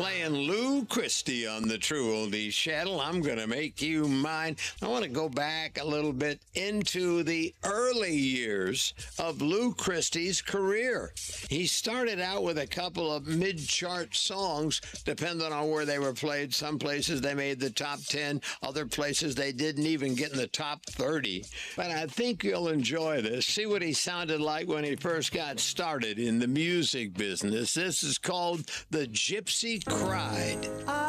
playing Lou Christie on the True Oldies channel. I'm going to make you mine. I want to go back a little bit into the early years of Lou Christie's career. He started out with a couple of mid-chart songs, depending on where they were played. Some places they made the top 10, other places they didn't even get in the top 30. But I think you'll enjoy this. See what he sounded like when he first got started in the music business. This is called The Gypsy Cried.